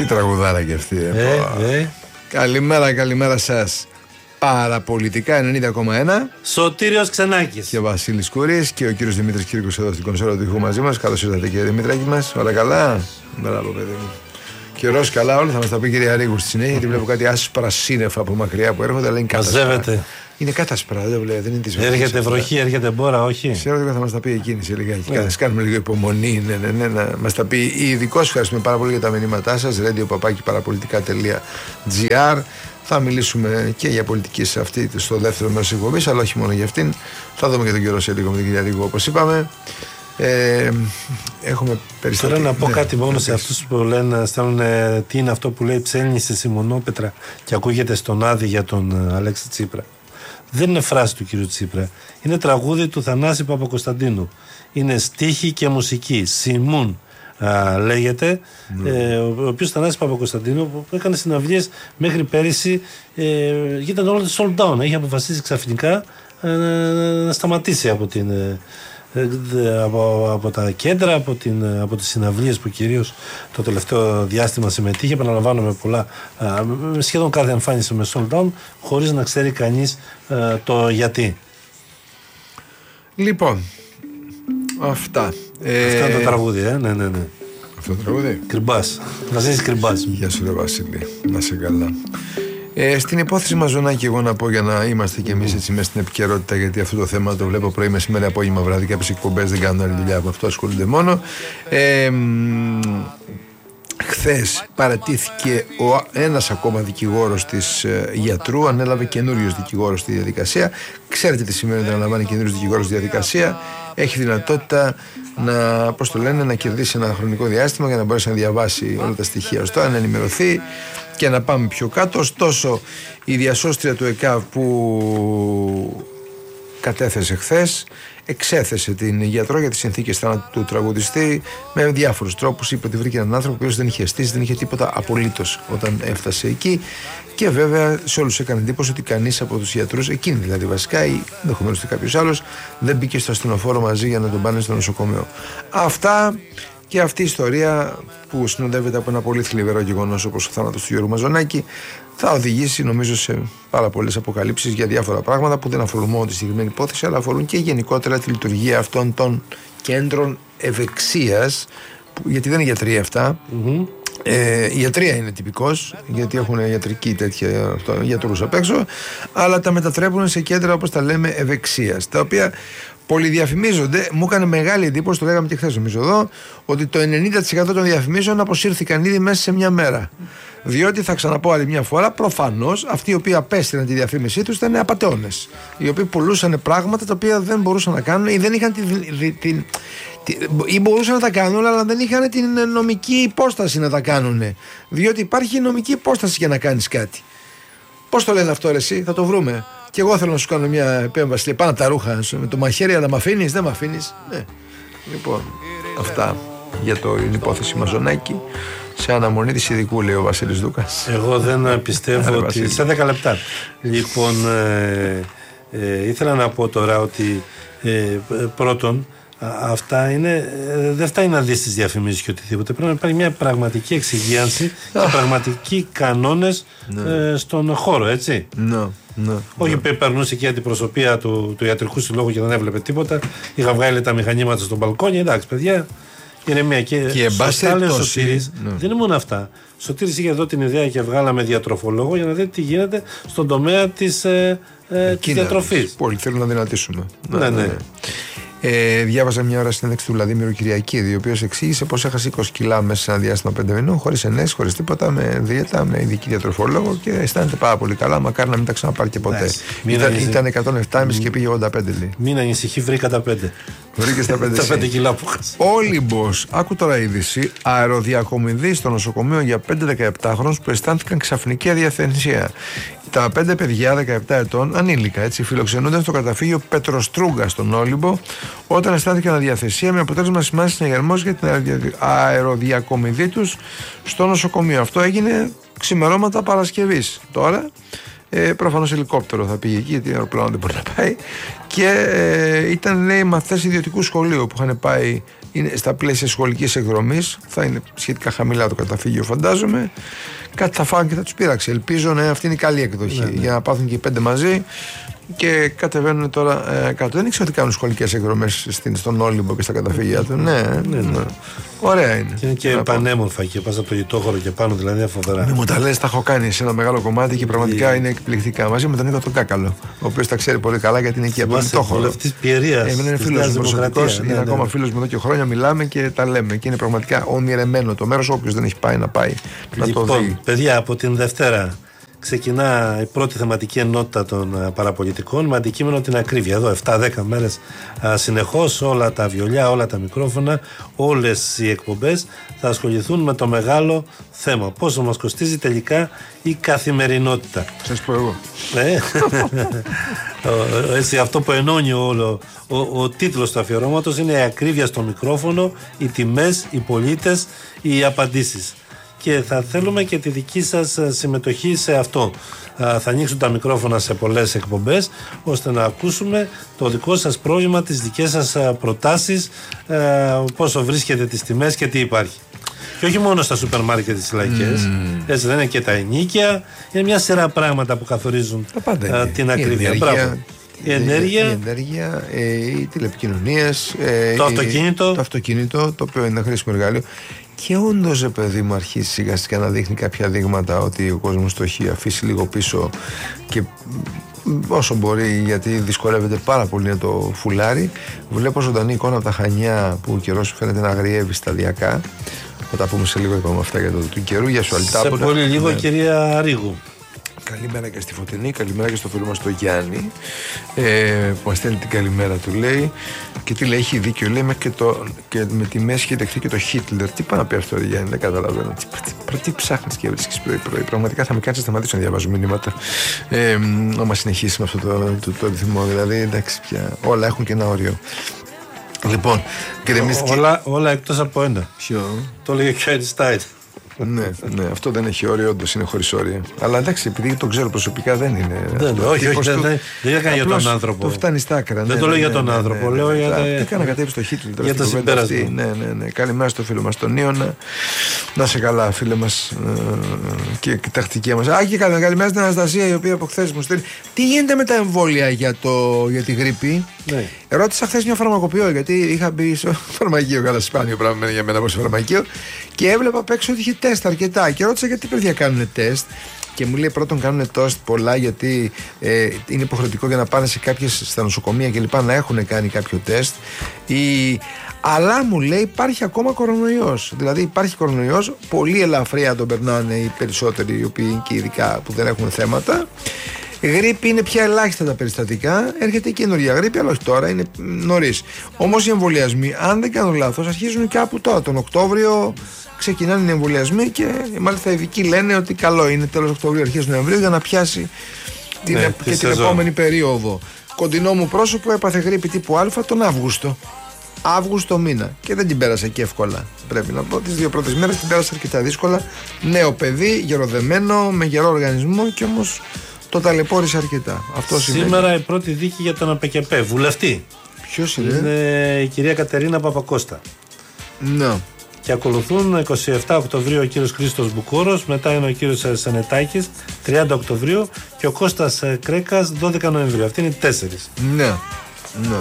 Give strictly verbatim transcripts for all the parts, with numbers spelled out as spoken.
Τι τραγουδάρα και αυτή. Ε, ε, ε. Καλημέρα, καλημέρα σας. Παραπολιτικά ενενήντα κόμμα ένα. Σωτήριος Ξενάκης Και ο Βασίλης Κούρης και ο κύριος Δημήτρης Κύρκος εδώ στην κονσόλα του ηχού μαζί μας. Καλώς ήρθατε, κύριε Δημητράκη μας. Όλα καλά. Μπράβο, παιδί μου. Καιρός καλά, όλοι θα μας τα πει η κυρία Ρίγου στη συνέχεια. Γιατί βλέπω κάτι άσπρα σύννεφα από μακριά που έρχονται, αλλά είναι κάτασπρα. μαζεύεται. Είναι κάτασπρα, δεν βλέπω, δεν είναι τη ζωή. Έρχεται βροχή, έρχεται μπόρα, όχι. Ξέρω ότι θα μας τα πει εκείνη σε λιγάκι. Yeah. Κάτσε, κάνουμε λίγο υπομονή. Ναι, ναι, ναι, να μας τα πει η ειδικός. Ευχαριστούμε πάρα πολύ για τα μηνύματά σας. radio παπάκι παραπολιτικά τελεία gr. Θα μιλήσουμε και για πολιτική σε αυτή στο δεύτερο μέρος της εκπομπής, αλλά όχι μόνο για αυτήν. Θα δούμε και τον καιρό σε λίγο με την κυρία Ρίγου, όπως είπαμε. Ε, έχουμε περιστατικά. Θέλω να πω ναι, κάτι μόνο ναι, σε αυτούς που λένε, στέλνουν ε, τι είναι αυτό που λέει ψέλνησε στη μονόπετρα και ακούγεται στον Άδη για τον ε, Αλέξη Τσίπρα. Δεν είναι φράση του κύριου Τσίπρα. Είναι τραγούδι του Θανάση Παπακοσταντίνου. Είναι στίχη και μουσική. Σιμούν α, λέγεται. Mm. Ε, ο, ο οποίος Θανάσης Παπακοσταντίνου που έκανε συναυλίες μέχρι πέρυσι ε, ήταν όλο το sold down. Είχε αποφασίσει ξαφνικά ε, να σταματήσει από την... Ε, Από, από τα κέντρα, από, την, από τις συναυλίες που κυρίως το τελευταίο διάστημα συμμετείχε. Επαναλαμβάνω με πολλά, α, σχεδόν κάθε εμφάνιση με sold down, χωρίς να ξέρει κανείς α, το γιατί. Λοιπόν, αυτά. Ε... Αυτά είναι το τραγούδι, ε? ναι, ναι, ναι. Αυτό το τραγούδι. Κρυμπάς. Βασίλης Κρυμπάς. Γεια σου, ρε Βασίλη. Να σε καλά. Ε, στην υπόθεση Μαζονάκη, εγώ να πω για να είμαστε κι εμείς έτσι μέσα στην επικαιρότητα, γιατί αυτό το θέμα το βλέπω πρωί, μεσημέρι, απόγευμα, βράδυ. Κάποιες εκπομπές δεν κάνουν άλλη δουλειά από αυτό, ασχολούνται μόνο. Ε, Χθες παρατήθηκε ο, ένας ακόμα δικηγόρος της ε, γιατρού, ανέλαβε καινούριος δικηγόρος στη διαδικασία. Ξέρετε τι σημαίνει όταν αναλαμβάνει καινούριος δικηγόρος στη διαδικασία? Έχει δυνατότητα να, πώς το λένε, να κερδίσει ένα χρονικό διάστημα για να μπορέσει να διαβάσει όλα τα στοιχεία ως τώρα, να ενημερωθεί και να πάμε πιο κάτω. Ωστόσο, η διασώστρια του ΕΚΑΒ που κατέθεσε χθες εξέθεσε την γιατρό για τις συνθήκες θανάτου του τραγουδιστή με διάφορους τρόπους. Είπε ότι βρήκε έναν άνθρωπο που δεν είχε στήσει, δεν είχε τίποτα απολύτως όταν έφτασε εκεί. Και βέβαια σε όλους έκανε εντύπωση ότι κανείς από τους γιατρούς, εκείνη δηλαδή βασικά, ή ενδεχομένως και κάποιος άλλος, δεν μπήκε στο ασθενοφόρο μαζί για να τον πάνε στο νοσοκομείο. Αυτά και αυτή η ιστορία που συνοδεύεται από ένα πολύ θλιβερό γεγονός όπως ο θάνατος του Γιώργου Μαζονάκη θα οδηγήσει νομίζω σε πάρα πολλές αποκαλύψεις για διάφορα πράγματα που δεν αφορούν μόνο τη συγκεκριμένη υπόθεση, αλλά αφορούν και γενικότερα τη λειτουργία αυτών των κέντρων ευεξίας, που, γιατί δεν είναι γιατροί αυτά. Mm-hmm. Ε, η ιατρία είναι τυπικός, γιατί έχουν ιατρική τέτοια αυτό, γιατρούς απ' έξω, αλλά τα μετατρέπουν σε κέντρα, όπως τα λέμε, ευεξίας, τα οποία πολυδιαφημίζονται. Μου έκανε μεγάλη εντύπωση, το λέγαμε και χθες νομίζω εδώ, ότι το ενενήντα τοις εκατό των διαφημίσεων αποσύρθηκαν ήδη μέσα σε μια μέρα. Διότι θα ξαναπώ άλλη μια φορά, προφανώς αυτοί οι οποίοι απέστειλαν τη διαφήμισή τους ήταν απατεώνες. Οι οποίοι πουλούσαν πράγματα τα οποία δεν μπορούσαν να κάνουν ή δεν είχαν την. την ή μπορούσαν να τα κάνουν, αλλά δεν είχαν την νομική υπόσταση να τα κάνουν. Διότι υπάρχει νομική υπόσταση για να κάνεις κάτι. Πώς το λένε αυτό, ρε, εσύ, θα το βρούμε. Και εγώ θέλω να σου κάνω μια επέμβαση. Πάνω τα ρούχα, με το μαχαίρι, αλλά μ' αφήνεις, δεν μ' αφήνεις. Ναι. Λοιπόν, αυτά για το την υπόθεση Μαζονάκη. Σε αναμονή της ειδικού, λέει ο Βασίλης Δούκας. Εγώ δεν πιστεύω ότι. Σε δέκα λεπτά. Λοιπόν, ε, ε, ήθελα να πω τώρα ότι ε, πρώτον, αυτά είναι, δεν φτάνει να δεις τις διαφημίσεις και οτιδήποτε. Πρέπει να υπάρχει μια πραγματική εξυγίανση και πραγματικοί κανόνες ε, στον χώρο, έτσι. No, no, Όχι no. περνούσε και η αντιπροσωπεία του, του ιατρικού συλλόγου και δεν έβλεπε τίποτα. Είχα βγάλει τα μηχανήματα στον μπαλκόνι. Εντάξει, παιδιά, ηρεμία. Και, και σωστά λέει ο Σωτήρης, ναι. Δεν είναι μόνο αυτά. Ο Σωτήρης είχε εδώ την ιδέα και βγάλαμε διατροφολόγο για να δείτε τι γίνεται στον τομέα της, ε, ε, της διατροφής. Πολύ θέλουν να δυνατήσουμε. Ναι, ναι. ναι. Ε, διάβαζα μια ώρα συνέντευξη του Βλαδίμηρου Κυριακίδη, ο οποίος εξήγησε πως έχασε είκοσι κιλά μέσα σε ένα διάστημα πέντε μηνών, χωρίς ενέσεις, χωρίς τίποτα, με δίαιτα, με ειδική διατροφολόγο και αισθάνεται πάρα πολύ καλά. Μακάρι να μην τα ξαναπάρει και ποτέ. Ήταν, ήταν εκατόν επτά κόμμα πέντε και πήγε ογδόντα πέντε, λέει. Μην ανησυχεί, βρήκα τα πέντε. Βρήκε τα πέντε, τα πέντε κιλά που χάσε. Όλυμπος, άκου τώρα είδηση, αεροδιακομιδή στο νοσοκομείο για πέντε δεκαεπτάχρονους που αισθάνθηκαν ξαφνική αδιαθενσία. Τα πέντε παιδιά δεκαεπτά ετών, ανήλικα έτσι, φιλοξενούνταν στο καταφύγιο Πετροστρούγκα στον Όλυμπο όταν αισθάνθηκαν αδιαθεσία, με αποτέλεσμα σημάνει συναγερμός για την αεροδιακομιδή τους στο νοσοκομείο. Αυτό έγινε ξημερώματα Παρασκευής. Τώρα ε, προφανώς ελικόπτερο θα πήγε εκεί, γιατί αεροπλάνο δεν μπορεί να πάει. Και ε, ήταν, λέει, μαθητές ιδιωτικού σχολείου που είχαν πάει είναι στα πλαίσια σχολικής εκδρομής. Θα είναι σχετικά χαμηλά το καταφύγιο, φαντάζομαι. Κάτι θα φάνε και θα τους πείραξε. Ελπίζω να αυτή είναι η καλή εκδοχή. Ναι, ναι. Για να πάθουν και οι πέντε μαζί. Και κατεβαίνουν τώρα ε, κάτω. Δεν ήξερα ότι κάνουν σχολικές εκδρομές στον Όλυμπο και στα καταφύγια του. Ναι, ναι, ναι. ναι. Ωραία είναι. Και είναι και πανέμορφα και πας από το γητόχωρο και πάνω, δηλαδή φοβερά. Μην μου τα λες, τα έχω κάνει σε ένα μεγάλο κομμάτι και πραγματικά είναι εκπληκτικά. Μαζί με τον Νίκο τον Κάκαλο, ο οποίος τα ξέρει πολύ καλά γιατί είναι εκεί από το γητόχωρο. Αυτή τη πιερία. Έμεινε είναι φίλος μου προσωπικός, είναι ακόμα φίλος μου εδώ και χρόνια, μιλάμε και τα λέμε. Και είναι πραγματικά ονειρεμένο το μέρος, όποιος δεν έχει πάει να πάει να το δει. Παιδιά, από την Δευτέρα ξεκινά η πρώτη θεματική ενότητα των παραπολιτικών με αντικείμενο την ακρίβεια. Εδώ εφτά δέκα μέρες συνεχώς όλα τα βιολιά, όλα τα μικρόφωνα, όλες οι εκπομπές θα ασχοληθούν με το μεγάλο θέμα. Πόσο μας κοστίζει τελικά η καθημερινότητα. Σας πω εγώ. Ε, έτσι, αυτό που ενώνει όλο ο, ο, ο τίτλος του αφιερώματος είναι η ακρίβεια στο μικρόφωνο, οι τιμές, οι πολίτες, οι απαντήσεις. Και θα θέλουμε και τη δική σας συμμετοχή σε αυτό. Θα ανοίξουν τα μικρόφωνα σε πολλές εκπομπές ώστε να ακούσουμε το δικό σας πρόβλημα, τις δικές σας προτάσεις, πόσο βρίσκεται τις τιμές και τι υπάρχει. Και όχι μόνο στα σούπερ μάρκετ τις λαϊκές, mm. έτσι δεν είναι και τα ενίκια, είναι μια σειρά πράγματα που καθορίζουν α, την ακρίβεια. Η ενέργεια, η, ενέργεια, ε, οι τηλεπικοινωνίες, ε, το, αυτοκίνητο. το αυτοκίνητο, το οποίο είναι ένα χρήσιμο εργαλείο. Και όντως, παιδί μου, αρχίσει σιγά σιγά να δείχνει κάποια δείγματα ότι ο κόσμος το έχει αφήσει λίγο πίσω και όσο μπορεί, γιατί δυσκολεύεται πάρα πολύ να το φουλάρει. Βλέπω ζωντανή εικόνα από τα Χανιά που ο καιρός φαίνεται να αγριεύει σταδιακά. Θα τα πούμε σε λίγο, είπαμε αυτά για το του καιρού. Για σου, Αλτάπολα. Σε πολύ λίγο, ναι. Κυρία Ρίγου. Καλημέρα και στη Φωτεινή, καλημέρα και στο φίλο μας τον Γιάννη, ε, που μας στέλνει την καλημέρα του, λέει. Και τι λέει, έχει δίκιο, λέει, και, το, και με τη μέση έχει δεχθεί και το Χίτλερ. Τι πάει να πει αυτό, Γιάννη, δεν καταλαβαίνω. Τι, τι, τι ψάχνεις και βρίσκεις πρωί-πρωί. Πραγματικά θα με κάνεις να σταματήσω να διαβάζω μηνύματα. Ε, άμα συνεχίσει με αυτό το, το, το ρυθμό, δηλαδή, εντάξει, πια όλα έχουν και ένα όριο. Λοιπόν, γκρεμίστηκε. Όλα, όλα εκτός από ένα. Ποιο? Το λέει ο Χέρι ναι, ναι, αυτό δεν έχει όριο, όντως είναι χωρίς όρια. Αλλά εντάξει, επειδή το ξέρω προσωπικά δεν είναι. Δεν, όχι, όχι, δεν, δεν, δεν έκανε για τον άνθρωπο. Το φτάνει στα άκρα. Δεν ναι, το λέω ναι, για τον ναι, άνθρωπο. Ναι, λέω ναι, για ναι, τα... Τι έκανα, κατέβει το Χίτλερ. Για το συμπέρασμα. Ναι, ναι, ναι. Καλημέρα στο φίλο μας τον Νίωνα. Να σε καλά, φίλε μας και τακτική μας. Α, και καλημέρα στην Αναστασία, η οποία από χθες μου στέλνει. Τι γίνεται με τα εμβόλια για, το, για τη γρίπη? Ναι. Ρώτησα χθες μια φαρμακοποιό, γιατί είχα μπει στο φαρμακείο, καλά σπάνιο πράγμα για μένα από στο φαρμακείο, και έβλεπα απ' έξω ότι είχε τεστ αρκετά. Και ρώτησα γιατί παιδιά κάνουν τεστ. Και μου λέει πρώτον κάνουν τεστ πολλά, γιατί ε, είναι υποχρεωτικό για να πάνε σε κάποιες στα νοσοκομεία και λοιπά να έχουν κάνει κάποιο τεστ. Η... Αλλά μου λέει υπάρχει ακόμα κορονοϊός. Δηλαδή υπάρχει κορονοϊός, πολύ ελαφριά τον περνάνε οι περισσότεροι, οι οποίοι και ειδικά που δεν έχουν θέματα. Γρίπη είναι πια ελάχιστα τα περιστατικά. Έρχεται η καινούργια γρίπη, αλλά όχι τώρα, είναι νωρίς. Όμως οι εμβολιασμοί, αν δεν κάνω λάθος, αρχίζουν κάπου τώρα, τον Οκτώβριο. Ξεκινάνε οι εμβολιασμοί και μάλιστα οι ειδικοί λένε ότι καλό είναι τέλος Οκτωβρίου, αρχές Νοεμβρίου για να πιάσει την, ναι, και την επόμενη περίοδο. Κοντινό μου πρόσωπο έπαθε γρίπη τύπου Α τον Αύγουστο. Αύγουστο μήνα και δεν την πέρασε και εύκολα. Πρέπει να πω, τις δύο πρώτες μέρες την πέρασε αρκετά δύσκολα. Νέο παιδί, γεροδεμένο, με γερό οργανισμό και όμως το ταλαιπώρησε αρκετά. Αυτό σήμερα σημαίνει. Η πρώτη δίκη για τον ΑΠΚΠ, βουλευτή. Ποιος είναι? Είναι η κυρία Κατερίνα Παπακώστα. Ναι. Και ακολουθούν εικοστή εβδόμη Οκτωβρίου ο κύριος Χρήστος Μπουκούρος, μετά είναι ο κύριος Σανετάκης τριάντα Οκτωβρίου και ο Κώστας Κρέκας δώδεκα Νοεμβρίου. Αυτοί είναι οι τέσσερις. Ναι, ναι.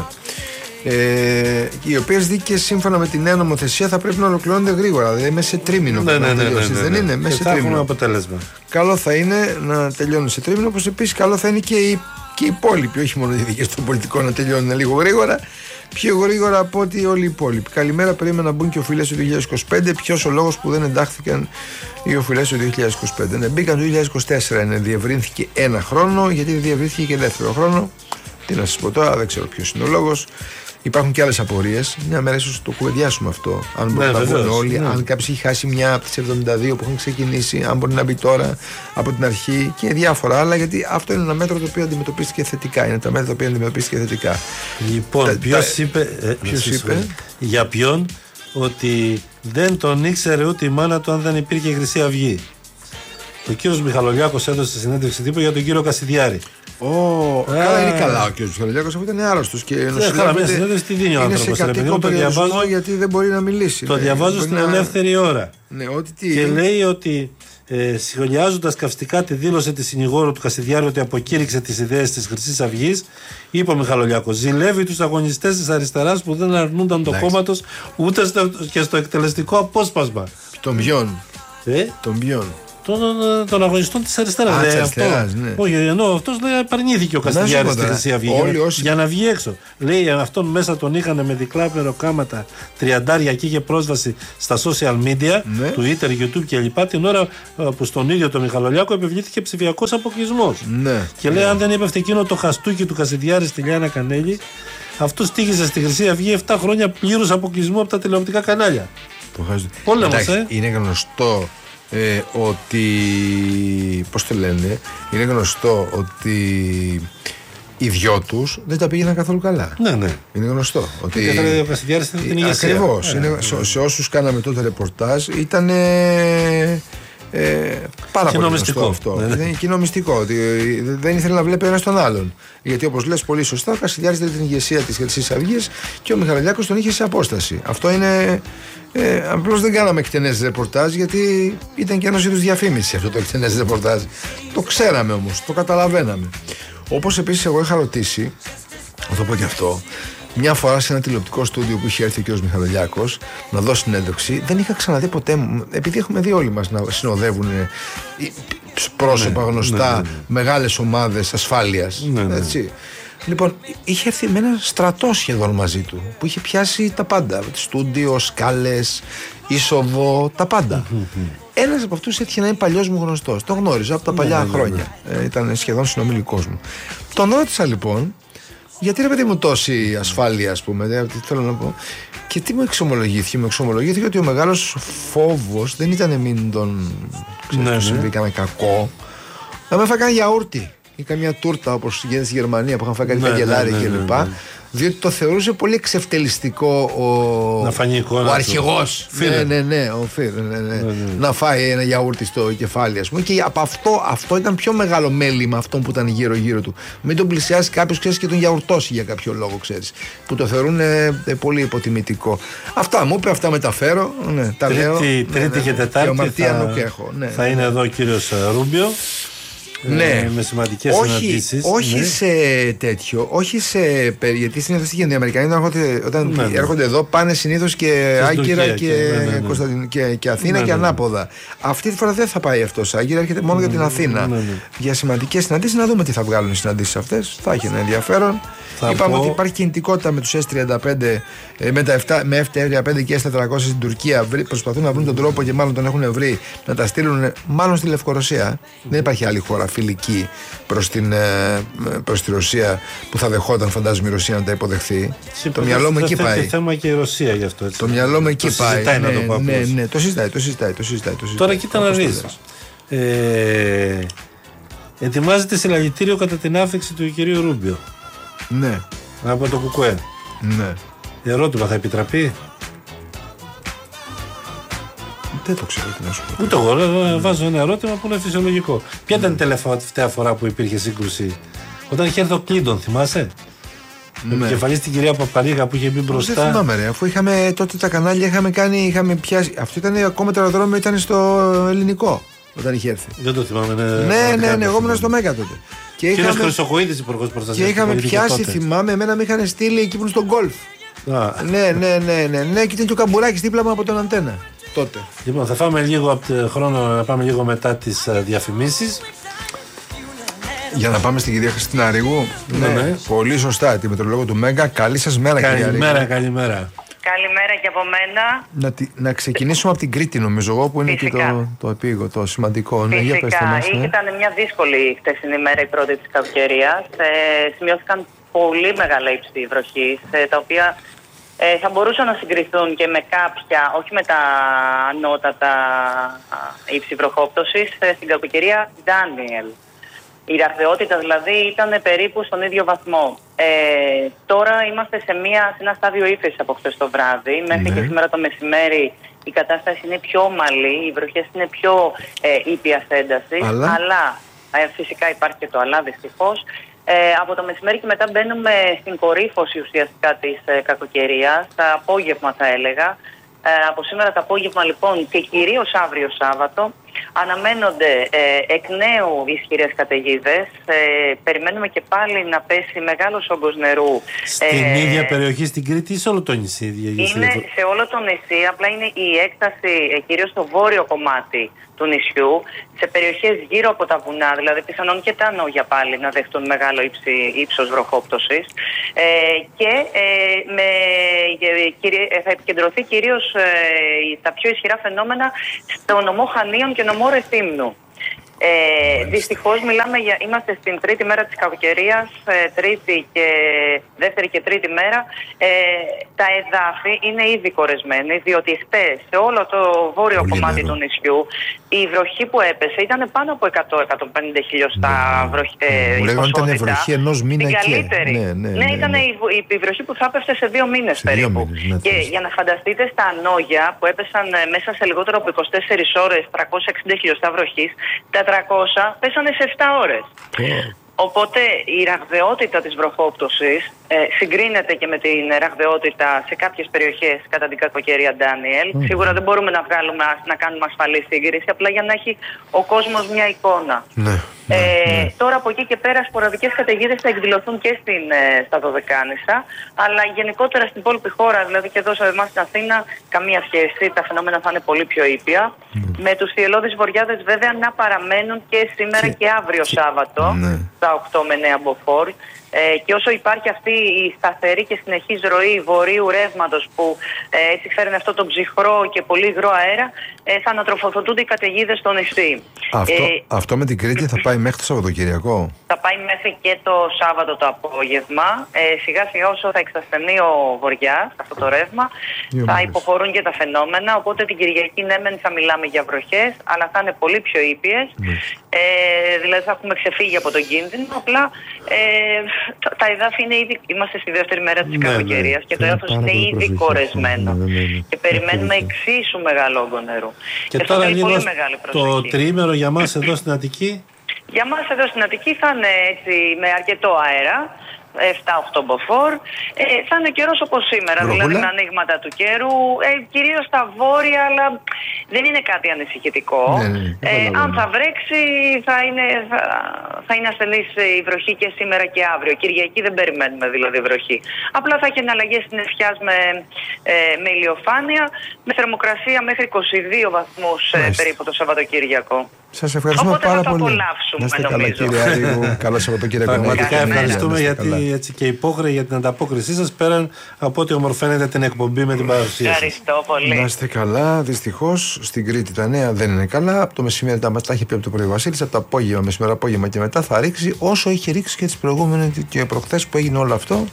Ε, οι οποίες δίκες σύμφωνα με τη νέα νομοθεσία θα πρέπει να ολοκληρώνονται γρήγορα, δηλαδή μέσα σε τρίμηνο. Ναι, ναι, ναι, ναι, ναι, ναι. Δεν είναι μέσα σε τρίμηνο. Έχουμε αποτέλεσμα. Καλό θα είναι να τελειώνουν σε τρίμηνο, όπως επίσης καλό θα είναι και οι, και οι υπόλοιποι, όχι μόνο οι δίκες των πολιτικών να τελειώνουν λίγο γρήγορα. Πιο γρήγορα από ότι όλοι οι υπόλοιποι. Καλημέρα, περίμενα να μπουν και οφειλές του δύο χιλιάδες είκοσι πέντε. Ποιος ο λόγος που δεν εντάχθηκαν οι οφειλές του δύο χιλιάδες είκοσι πέντε? Ναι, μπήκαν το δύο χιλιάδες είκοσι τέσσερα, ναι, διευρύνθηκε ένα χρόνο, γιατί διευρύνθηκε και δεύτερο χρόνο. Τι να σας πω τώρα, δεν ξέρω ποιος είναι ο λόγος. Υπάρχουν και άλλες απορίες. Μια μέρα ίσως το κουβεντιάσουμε αυτό. Αν ναι, μπορούν να μπουν όλοι, ναι. Αν κάποιος έχει χάσει μια από τις εβδομήντα δύο που έχουν ξεκινήσει, αν μπορεί να μπει τώρα από την αρχή και διάφορα άλλα. Γιατί αυτό είναι ένα μέτρο το οποίο αντιμετωπίστηκε θετικά. Είναι τα μέτρα τα οποία αντιμετωπίστηκε θετικά. Λοιπόν, ποιος είπε, ε, ποιος είπε για ποιον ότι δεν τον ήξερε ούτε η μάνα του αν δεν υπήρχε η Χρυσή Αυγή? Ο κύριος Μιχαλολιάκος έδωσε συνέντευξη τύπου για τον κύριο Κασιδιάρη. Oh, Α, καλά, είναι καλά ο κ. Μιχαλολιάκος, αφού ήταν άρρωστος και καλά, μια συνέντευξη τι δίνει ο είναι άνθρωπος, σε ρε παιδί μου, κατοίκο το περιορισμό διαβάζω- γιατί δεν μπορεί να μιλήσει. Το ναι, διαβάζω μπορεί στην να- Ελεύθερη Ώρα. Ναι, ότι τι. Και λέει ότι ε, σχολιάζοντας καυστικά τη δήλωση της συνηγόρου του Κασιδιάρη ότι αποκήρυξε τις ιδέες της Χρυσής Αυγής, είπε ο Μιχαλολιάκος: ζηλεύει τους αγωνιστές της αριστεράς που δεν αρνούνταν το Εντάξει. κόμμα τους ούτε στο, και στο εκτελεστικό απόσπασμα. Τον ποιον. Ε, Τον ποιον. των, των αγωνιστών της αριστεράς. Α, λέει της αυτό. αριστεράς, ναι. Όχι, ενώ αυτός λέει απαρνήθηκε ο Να σου Κασιδιάρης πω στη τώρα, Χρυσή Αυγή όλοι για, όσοι- για να βγει έξω. Λέει αυτόν μέσα τον είχαν με δικλά πληροκάματα, τριαντάρια και είχε πρόσβαση στα social media, Ναι. Twitter, YouTube κλπ. Την ώρα ε, που στον ίδιο τον Μιχαλολιάκο επιβλήθηκε ψηφιακός αποκλεισμός. Ναι. Και λέει, αν δεν έπεφτε εκείνο το χαστούκι του Κασιδιάρη στη Λιάννα Κανέλη, αυτό στήχησε στη Χρυσή Αυγή επτά χρόνια πλήρους αποκλεισμού από τα τηλεοπτικά κανάλια. Το χάζω. Πόλεμος, Εντάξει, ε. είναι γνωστό ε, ότι. Πώς το λένε, είναι γνωστό ότι οι δυο τους δεν τα πήγαιναν καθόλου καλά. Ναι, ναι. Είναι γνωστό. Ότι... Καθόλου ο Κασιδιάρης ήταν την ηγεσία. Ακριβώς. Ε, Είναι- ναι. σε, σε όσους κάναμε τότε ρεπορτάζ ήταν ε, ε, πάρα πολύ Κοινομυστικό. γνωστό αυτό. Ναι, ναι. Είναι κοινομυστικό. Ότι ε, δεν ήθελε να βλέπει ένας τον άλλον. Γιατί όπως λες πολύ σωστά, ο Κασιδιάρης ήταν την ηγεσία της Χρυσής Αυγής και ο Μιχαλολιάκος τον είχε σε απόσταση. Αυτό είναι. Ε, απλώς δεν κάναμε εκτενές ρεπορτάζ γιατί ήταν και ένας είδους διαφήμιση αυτό το εκτενές ρεπορτάζ. Το ξέραμε όμως, το καταλαβαίναμε. Όπως επίσης εγώ είχα ρωτήσει, θα το πω και αυτό, μια φορά σε ένα τηλεοπτικό στούντιο που είχε έρθει ο κ. Μιχαλολιάκος να δώσει συνέντευξη, δεν είχα ξαναδεί ποτέ, επειδή έχουμε δει όλοι μας να συνοδεύουν ε, ε, πρόσωπα Ναι, γνωστά, ναι, ναι, ναι. μεγάλες ομάδες ασφάλειας. Ναι, ναι. Έτσι. Λοιπόν, είχε έρθει με ένα στρατό σχεδόν μαζί του που είχε πιάσει τα πάντα. Στούντιο, σκάλες, είσοδο, τα πάντα. Ένας από αυτούς έτυχε να είναι παλιός μου γνωστός. Τον γνώριζα από τα παλιά ναι, ναι, ναι. χρόνια. Ε, ήταν σχεδόν συνομιλικός μου. Τον ρώτησα λοιπόν, γιατί ρε παιδί μου τόση ασφάλεια, ας πούμε, δε, τι θέλω να πω. Και τι μου εξομολογήθηκε, μου εξομολογήθηκε ότι ο μεγάλος φόβος δεν ήταν μην τον ξέρεις, Ναι, του ναι. συμβεί κανένα κακό. Να με φάει γιαούρτι ή καμιά τούρτα όπως γίνεται στη Γερμανία που είχαν φάει κάτι Ναι, καγκελάρι ναι, ναι, κλπ. ναι, ναι. Διότι το θεωρούσε πολύ εξευτελιστικό ο, Να φανεί η εικόνα ο του. αρχηγός. Φίλε. Ναι, ναι, ναι, ο Φίρ, ναι, ναι. Ναι, ναι. Να φάει ένα γιαούρτι στο κεφάλι, ας πούμε. Και από αυτό, αυτό ήταν πιο μεγάλο μέλημα αυτό που ήταν γύρω-γύρω του. Μην τον πλησιάσει κάποιος, ξέρεις, και τον γιαουρτώσει για κάποιο λόγο, ξέρεις. Που το θεωρούν ε, ε, πολύ υποτιμητικό. Αυτά μου είπε, αυτά μεταφέρω. Ναι, τα λέω. Τρίτη, Ναι, τρίτη ναι, και ναι. Τετάρτη ομαρτία θα, νου και έχω. Ναι, θα ναι. είναι εδώ ο κύριος Ρούμπιο. Ναι. ε, με σημαντικές όχι, συναντήσεις. όχι ναι. σε τέτοιο, όχι σε. περι- Γιατί συνήθως τι γίνεται, οι Αμερικανοί όταν έρχονται, όταν Ναι, ναι. έρχονται εδώ πάνε συνήθως και Και στην Άγκυρα Τουρκία και, και- ναι, ναι, ναι. Κωνσταντιν- και, και Αθήνα Ναι, και ναι, ναι. ανάποδα. Αυτή τη φορά δεν θα πάει αυτό. Άγκυρα έρχεται μόνο για την Αθήνα. ναι, ναι. Για σημαντικές συναντήσεις, να δούμε τι θα βγάλουν οι συναντήσεις αυτές. Θα έχει ένα ενδιαφέρον. Θα Είπαμε πω- ότι υπάρχει κινητικότητα με τους ες τριάντα πέντε, ε, με, τα εφτά, με εφ τριάντα πέντε και ες τετρακόσια στην Τουρκία. Βρει- Προσπαθούν να βρουν τον τρόπο και μάλλον τον έχουν βρει να τα στείλουν μάλλον στη Λευκορωσία. Δεν υπάρχει άλλη χώρα φιλική προς, την, ε, προς τη Ρωσία που θα δεχόταν, φαντάζομαι, η Ρωσία να τα υποδεχθεί. Το μυαλό μου εκεί Θα θέτει πάει. θέμα και η Ρωσία γι' αυτό. Έτσι. Το μυαλό μου εκεί Το πάει. συζητάει, να ναι, το πω ναι, απλώς. ναι, το συζητάει, το συζητάει, το συζητάει. Το συζητάει Τώρα κοίτα να όπως το δεις. λες. Ε, ετοιμάζεται συλλαλητήριο κατά την άφηξη του κυρίου Ρούμπιο Ναι, από το Κουκουέ. ναι. Ερώτημα, θα επιτραπεί? Δεν το ξέρω τι να σου πω. Ούτε εγώ ε, βάζω ένα ερώτημα που είναι φυσιολογικό. Ποια ήταν η τελευταία φορά που υπήρχε σύγκρουση? Όταν είχε έρθει ο Κλίντον, θυμάσαι? Με Ναι. επικεφαλής την κυρία Παπαρίγα που είχε μπει Δεν μπροστά. θυμάμαι, ρε. Αφού είχαμε τότε τα κανάλια, είχαμε κάνει, είχαμε πιάσει. Αυτό ήταν ακόμα το αεροδρόμιο, ήταν στο ελληνικό όταν είχε έρθει. Δεν το θυμάμαι. Ναι, Ναι, πραγματικά ναι, δεν ναι, το εγώ ήμουν θυμάμαι. στο Μέγκα τότε. Και Κύριος είχαμε, Χρυσοχοίδης, υπουργός προστασίας. και είχαμε του πολιτικού πιάσει, τότε. θυμάμαι, εμένα με είχαν στείλει εκεί που είναι στον γκολφ. Α, Ναι, ναι, ναι, ναι, ναι, και ήταν και ο Καμπουράκης δίπλα μου από τον αντένα. Τότε. Λοιπόν, θα πάμε λίγο από το χρόνο να πάμε λίγο μετά τις ε, διαφημίσεις. Για να πάμε στην κυρία Χριστίνα Ρίγου. Ναι, ναι. Πολύ σωστά, τη μετρολόγο του Μέγκα. Καλή σας μέρα, κυρία Ρίγου. Καλημέρα, καλημέρα. Καλημέρα και από μένα. Να, τη- να ξεκινήσουμε από την Κρήτη, νομίζω εγώ, που είναι και Φυσικά. το, το επίγο, το σημαντικό. Ναι, για πέστε Φυσικά, μας, ναι. ήταν μια δύσκολη χτεσινή μέρα η πρώτη της καλοκαιρίας. Ε, σημειώθηκαν πολύ μεγάλα ύψη βροχής, ε, τα οποία ε, θα μπορούσαν να συγκριθούν και με κάποια, όχι με τα ανώτατα α, ύψη βροχόπτωσης, ε, στην κακοκαιρία Ντάνιελ. Η ραχδαιότητα δηλαδή ήταν περίπου στον ίδιο βαθμό. Ε, τώρα είμαστε σε, μια, σε ένα στάδιο ύφεσης από χτες το βράδυ. Μέχρι Ναι. και σήμερα το μεσημέρι η κατάσταση είναι πιο ομαλή, οι βροχές είναι πιο ε, ήπιας έντασης. Αλλά? Αλλά ε, φυσικά υπάρχει και το αλλά δυστυχώς. Ε, από το μεσημέρι και μετά μπαίνουμε στην κορύφωση ουσιαστικά της ε, κακοκαιρίας, τα απόγευμα θα έλεγα. Ε, από σήμερα το απόγευμα λοιπόν και κυρίως αύριο Σάββατο αναμένονται ε, εκ νέου ισχυρές καταιγίδες. Ε, περιμένουμε και πάλι να πέσει μεγάλος όγκος νερού. Στην ε, ίδια περιοχή στην Κρήτη ή σε όλο το νησί? Είναι σε όλο το νησί, απλά είναι η έκταση ε, κυρίως στο βόρειο κομμάτι του νησιού, σε περιοχές γύρω από τα βουνά, δηλαδή πιθανόν και τα Νόγια πάλι να δεχτούν μεγάλο ύψη, ύψος βροχόπτωσης. Ε, και ε, με, ε, θα επικεντρωθεί κυρίως ε, τα πιο ισχυρά φαινόμενα στο νομό Χανίων και νομό Ρεθύμνου. Ε, δυστυχώς μιλάμε για, είμαστε στην τρίτη μέρα της κακοκαιρίας, ε, τρίτη και δεύτερη και τρίτη μέρα. Ε, τα εδάφη είναι ήδη κορεσμένοι, διότι χτες σε όλο το βόρειο Πολύ κομμάτι νερό. του νησιού η βροχή που έπεσε ήταν πάνω από εκατό με εκατόν πενήντα χιλιοστά βροχή. Ε, Μου λέγανε ήταν η βροχή ενός μήνα την και... καλύτερη. Ναι, ναι, ναι, ναι, ήταν ναι. Η, η βροχή που θα έπεφτε σε δύο μήνες σε περίπου. Δύο μήνες, ναι, και θες. Για να φανταστείτε στα Νόγια που έπεσαν μέσα σε λιγότερο από είκοσι τέσσερις ώρες τριακόσια εξήντα χιλιοστά βροχής, τα τριακόσια πέσανε σε επτά ώρες. Oh. Οπότε η ραγδαιότητα της βροχόπτωσης ε, συγκρίνεται και με την ραγδαιότητα σε κάποιες περιοχές κατά την κακοκαιρία Ντάνιελ. Mm. Σίγουρα δεν μπορούμε να, βγάλουμε, να κάνουμε ασφαλή σύγκριση, απλά για να έχει ο κόσμος μια εικόνα. Mm. Ε, ναι. Τώρα από εκεί και πέρα σποραδικές καταιγίδες θα εκδηλωθούν και στην, ε, στα Δωδεκάνησα, αλλά γενικότερα στην υπόλοιπη χώρα, δηλαδή και εδώ σε εμάς στην Αθήνα, καμία σχέση, τα φαινόμενα θα είναι πολύ πιο ήπια. Mm. Με τους θυελλώδεις βορειάδες βέβαια να παραμένουν και σήμερα και, και αύριο και... Σάββατο, ναι. Στα οκτώ με εννέα μποφόρ. Ε, και όσο υπάρχει αυτή η σταθερή και συνεχής ροή βορείου ρεύματος που ε, έτσι φέρνει αυτό το ψυχρό και πολύ υγρό αέρα, ε, θα ανατροφοδοτούνται οι καταιγίδες στο νησί. Αυτό, ε, αυτό με την Κρήτη θα πάει μέχρι το Σαββατοκυριακό? Θα πάει μέχρι και το Σάββατο το απόγευμα. Ε, σιγά σιγά όσο θα εξασθενεί ο βοριάς, αυτό το ρεύμα, Δύο θα μήνες. υποχωρούν και τα φαινόμενα. Οπότε την Κυριακή ναι μεν θα μιλάμε για βροχές, αλλά θα είναι πολύ πιο ήπιες. Ε, δηλαδή θα έχουμε ξεφύγει από τον κίνδυνο. Απλά ε, τα εδάφη είναι ήδη, είμαστε στη δεύτερη μέρα της ναι, κακοκαιρίας ναι. και το έδαφος είναι ήδη κορεσμένο. Ναι, ναι, ναι. Και περιμένουμε εξίσου μεγάλο όγκο νερού. Και, και τώρα λίγο το τριήμερο για μας εδώ στην Αττική. Για μας εδώ στην Αττική θα είναι έτσι με αρκετό αέρα. επτά οκτώ μποφόρ. Ε, θα είναι καιρός όπως σήμερα, Βροχούλα. δηλαδή με ανοίγματα του καιρού, ε, κυρίως στα βόρεια, αλλά δεν είναι κάτι ανησυχητικό. Ναι, ναι, ε, αν θα βρέξει, θα είναι, θα, θα είναι ασθενής η βροχή και σήμερα και αύριο. Κυριακή δεν περιμένουμε δηλαδή βροχή. Απλά θα έχει εναλλαγές συννεφιάς με, ε, με ηλιοφάνεια, με θερμοκρασία μέχρι είκοσι δύο βαθμούς ε, περίπου το Σαββατοκύριακο. Σας ευχαριστούμε Οπότε πάρα θα το πολύ. απολαύσουμε, να είστε καλά, νομίζω. κύριε Άρηγου. Καλό Σαββατοκύριακο. Πραγματικά ευχαριστούμε γιατί έτσι και υπόχρεοι για την ανταπόκρισή σας, πέραν από ό,τι ομορφαίνεται την εκπομπή με την παρουσία σας. Ευχαριστώ πολύ. Να είστε καλά. Δυστυχώς στην Κρήτη τα νέα δεν είναι καλά. Από το μεσημέρι τα μας τα έχει πει από το πρωί Βασίλης. Από το απόγευμα, μεσημέρι απόγευμα και μετά θα ρίξει όσο είχε ρίξει και τις προηγούμενες και προχθές που έγινε όλο αυτό.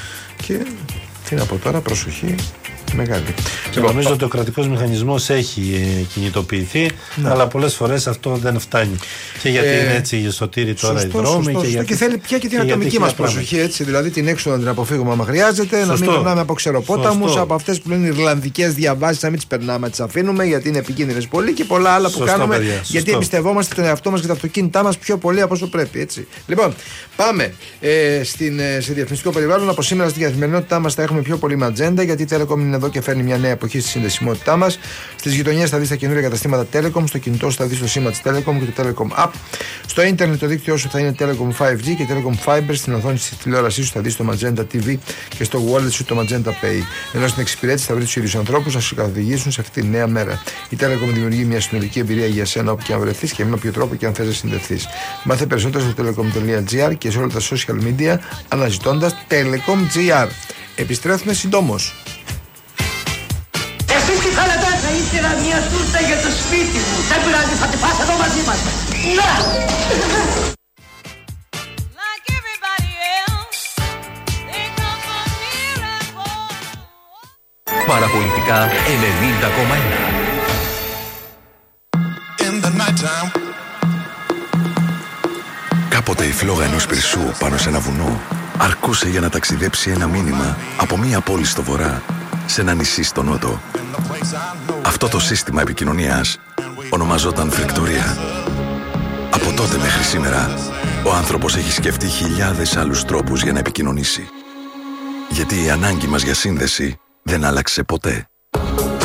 Και τι να πω τώρα, προσοχή. Μεγάλη. Και νομίζω ότι ο κρατικός μηχανισμός έχει ε, κινητοποιηθεί, ναι. αλλά πολλές φορές αυτό δεν φτάνει. Και γιατί ε, είναι έτσι σωτήρι τώρα σωστό, οι δρόμοι. Σωστό, και, σωστό. γιατί, και θέλει πια και την και ατομική μας προσοχή. Έτσι, δηλαδή την έξοδο να την αποφύγουμε άμα χρειάζεται, σωστό. να μην περνάμε από ξεροπόταμους, από αυτές που λένε Ιρλανδικές διαβάσεις, να μην τις περνάμε, να τις αφήνουμε γιατί είναι επικίνδυνες πολύ και πολλά άλλα που σωστό, κάνουμε. Παιδιά, γιατί εμπιστευόμαστε τον εαυτό μας και τα αυτοκίνητά μας πιο πολύ από όσο πρέπει. Έτσι. Λοιπόν, πάμε ε, στην, σε διαφημιστικό περιβάλλον. Από σήμερα στην καθημερινότητά μας θα έχουμε πιο πολύ με ατζέντα γιατί η Telecom είναι εδώ και φέρνει μια νέα εποχή στη συνδεσιμότητά μας. Στις γειτονιές θα δεις τα καινούργια καταστήματα Telecom, στο κινητό σου θα δεις το σήμα της Telecom και το Telecom App. Στο ίντερνετ το δίκτυό σου θα είναι Telecom φάιβ τζι και Telecom Fiber. Στην οθόνη της τηλεόρασής σου θα δεις το Magenta τι βι και στο wallet σου το Magenta Pay. Ενώ στην εξυπηρέτηση θα βρεις τους ίδιους ανθρώπους να σου καθοδηγήσουν σε αυτή τη νέα μέρα. Η Telecom δημιουργεί μια συνολική εμπειρία για σένα όπου και αν βρεθείς και με όποιο τρόπο και αν θες να συνδεθείς. Μάθε περισσότερο στο telecom.gr και σε όλα τα social media αναζητώντας Telecom τζι αρ. Επιστρέφουμε συντόμως. Εσείς τι θέλετε? Θα ήθελα μια τούρτα για το σπίτι μου. Δεν πειράζει, θα τη φας εδώ μαζί μας. Να! Παραπολιτικά ενενήντα κόμμα ένα. Κάποτε η φλόγα ενός πυρσού πάνω σε ένα βουνό αρκούσε για να ταξιδέψει ένα μήνυμα από μία πόλη στο βορρά σε ένα νησί στο νότο. Αυτό το σύστημα επικοινωνίας ονομαζόταν φρικτορία. Από τότε μέχρι σήμερα, Ο άνθρωπος έχει σκεφτεί χιλιάδες άλλους τρόπους για να επικοινωνήσει. Γιατί η ανάγκη μας για σύνδεση δεν άλλαξε ποτέ.